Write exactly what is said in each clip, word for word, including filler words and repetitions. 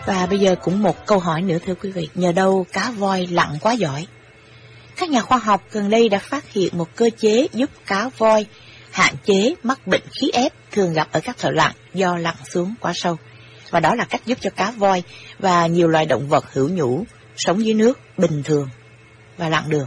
Và bây giờ cũng một câu hỏi nữa thưa quý vị, nhờ đâu cá voi lặn quá giỏi? Các nhà khoa học gần đây đã phát hiện một cơ chế giúp cá voi hạn chế mắc bệnh khí ép thường gặp ở các thợ lặn do lặn xuống quá sâu. Và đó là cách giúp cho cá voi và nhiều loài động vật hữu nhũ sống dưới nước bình thường và lặn được.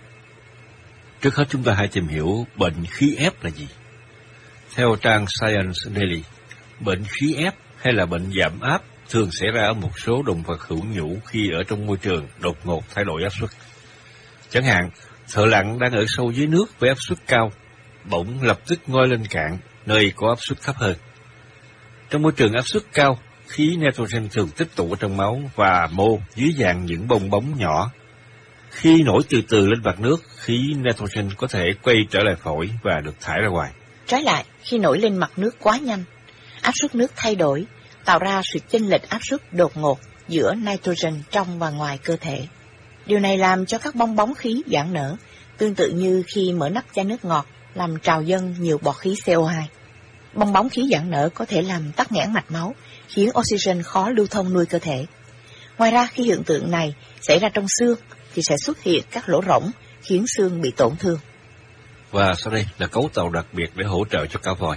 Trước hết chúng ta hãy tìm hiểu bệnh khí ép là gì. Theo trang Science Daily, bệnh khí ép hay là bệnh giảm áp thường xảy ra ở một số động vật hữu nhũ khi ở trong môi trường đột ngột thay đổi áp suất. Chẳng hạn, thợ lặn đang ở sâu dưới nước với áp suất cao, bỗng lập tức ngoi lên cạn, nơi có áp suất thấp hơn. Trong môi trường áp suất cao, khí nitrogen thường tích tụ ở trong máu và mô dưới dạng những bong bóng nhỏ. Khi nổi từ từ lên mặt nước, khí nitrogen có thể quay trở lại phổi và được thải ra ngoài. Trái lại, khi nổi lên mặt nước quá nhanh, áp suất nước thay đổi, tạo ra sự chênh lệch áp suất đột ngột giữa nitrogen trong và ngoài cơ thể. Điều này làm cho các bong bóng khí giãn nở, tương tự như khi mở nắp chai nước ngọt, làm trào dâng nhiều bọt khí xê o hai. Bong bóng khí giãn nở có thể làm tắc nghẽn mạch máu, khiến oxygen khó lưu thông nuôi cơ thể. Ngoài ra, khi hiện tượng này xảy ra trong xương, thì sẽ xuất hiện các lỗ rỗng, khiến xương bị tổn thương. Và sau đây là cấu tạo đặc biệt để hỗ trợ cho cá voi.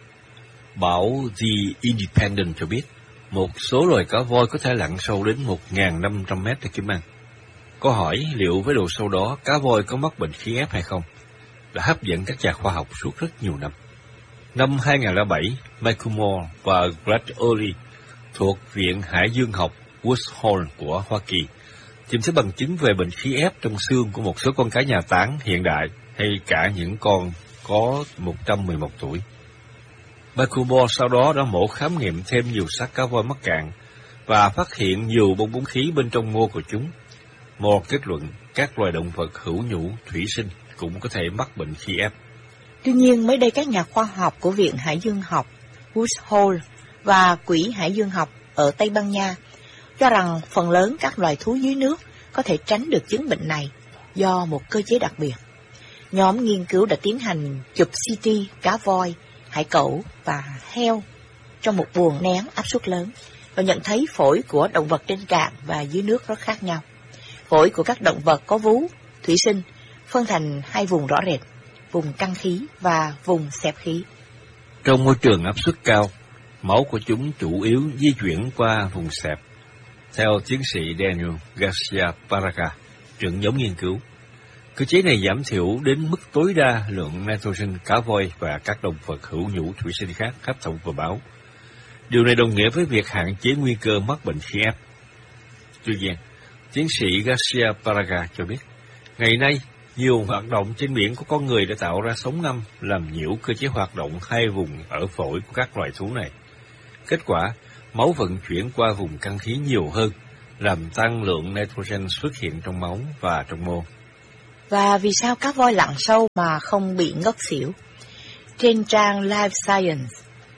Báo The Independent cho biết, một số loài cá voi có thể lặn sâu đến một nghìn năm trăm mét để kiếm ăn. Câu hỏi liệu với độ sâu đó cá voi có mắc bệnh khí ép hay không đã hấp dẫn các nhà khoa học suốt rất nhiều năm. Năm hai nghìn không trăm lẻ bảy, Michael Moore và Greg Early thuộc Viện Hải dương học Woods Hole của Hoa Kỳ tìm thấy bằng chứng về bệnh khí ép trong xương của một số con cá nhà táng hiện đại hay cả những con có một trăm mười một tuổi. Michael Moore sau đó đã mổ khám nghiệm thêm nhiều xác cá voi mắc cạn và phát hiện nhiều bong bóng khí bên trong mô của chúng. Moore kết luận các loài động vật hữu nhũ thủy sinh cũng có thể mắc bệnh khí ép. Tuy nhiên, mới đây các nhà khoa học của Viện Hải dương học Woods Hole và Quỹ Hải dương học ở Tây Ban Nha cho rằng phần lớn các loài thú dưới nước có thể tránh được chứng bệnh này do một cơ chế đặc biệt. Nhóm nghiên cứu đã tiến hành chụp xê tê cá voi, hải cẩu và heo trong một buồng nén áp suất lớn và nhận thấy phổi của động vật trên cạn và dưới nước rất khác nhau. Phổi của các động vật có vú, thủy sinh, phân thành hai vùng rõ rệt, vùng căng khí và vùng xẹp khí. Trong môi trường áp suất cao, máu của chúng chủ yếu di chuyển qua vùng xẹp. Theo tiến sĩ Daniel Garcia Paraga, trưởng nhóm nghiên cứu, cơ chế này giảm thiểu đến mức tối đa lượng nitrogen cá voi và các động vật hữu nhũ thủy sinh khác hấp thụ vào máu. Điều này đồng nghĩa với việc hạn chế nguy cơ mắc bệnh khí ép. Tuy nhiên, tiến sĩ Garcia Paraga cho biết, ngày nay, nhiều hoạt động trên biển của con người đã tạo ra sóng ngầm làm nhiễu cơ chế hoạt động hai vùng ở phổi của các loài thú này. Kết quả, máu vận chuyển qua vùng căng khí nhiều hơn, làm tăng lượng nitrogen xuất hiện trong máu và trong mô. Và vì sao cá voi lặn sâu mà không bị ngất xỉu? Trên trang Life Science,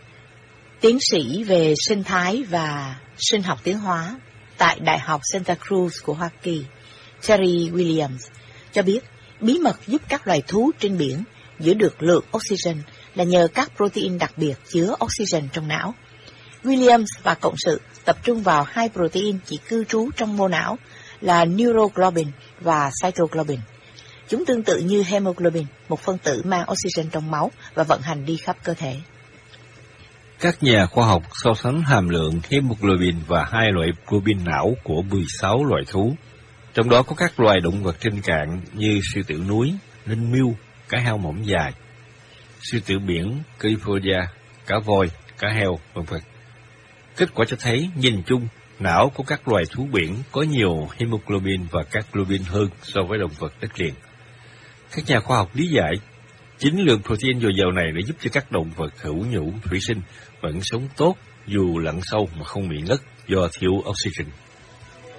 tiến sĩ về sinh thái và sinh học tiến hóa tại Đại học Santa Cruz của Hoa Kỳ, Terry Williams, cho biết bí mật giúp các loài thú trên biển giữ được lượng oxygen là nhờ các protein đặc biệt chứa oxygen trong não. Williams và cộng sự tập trung vào hai protein chỉ cư trú trong mô não là neuroglobin và cytoglobin. Chúng tương tự như hemoglobin, một phân tử mang oxygen trong máu và vận hành đi khắp cơ thể. Các nhà khoa học so sánh hàm lượng hemoglobin và hai loại globin não của mười sáu loài thú. Trong đó có các loài động vật trên cạn như sư tử núi, linh miêu, cá heo mỏng dài, sư tử biển, California, cá voi, cá heo, vân vân. Kết quả cho thấy, nhìn chung, não của các loài thú biển có nhiều hemoglobin và các globin hơn so với động vật đất liền. Các nhà khoa học lý giải, chính lượng protein dồi dào này đã giúp cho các động vật hữu nhũ thủy sinh vẫn sống tốt dù lặn sâu mà không bị ngất do thiếu oxygen.